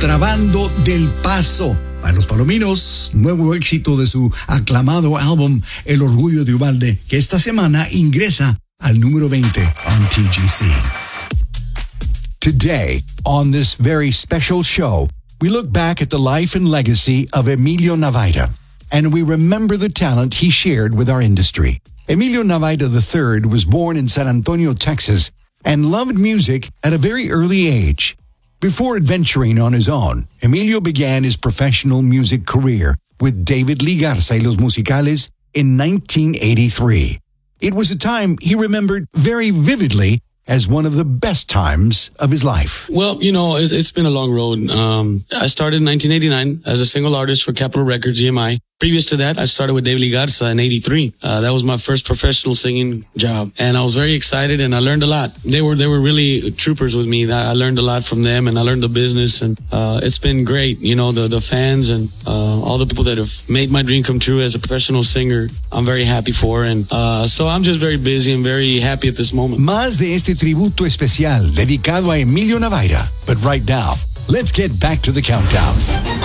Contrabando del Paso. Para los palominos, nuevo éxito de su aclamado álbum El Orgullo de Uvalde, que esta semana ingresa al número 20 on TGC. Today, on this very special show, we look back at the life and legacy of Emilio Navaita, and we remember the talent he shared with our industry. Emilio Navaita III was born in San Antonio, Texas, and loved music at a very early age. Before adventuring on his own, Emilio began his professional music career with David Lee Garza y Los Musicales in 1983. It was a time he remembered very vividly as one of the best times of his life. Well, it's been a long road. I started in 1989 as a single artist for Capitol Records, EMI. Previous to that, I started with David Lee Garza in 83. That was my first professional singing job. And I was very excited and I learned a lot. They were really troopers with me. I learned a lot from them and I learned the business and, it's been great. The fans and, all the people that have made my dream come true as a professional singer, I'm very happy for. And, so I'm just very busy and very happy at this moment. Más de este tributo especial dedicado a Emilio Navaita. But right now, let's get back to the countdown.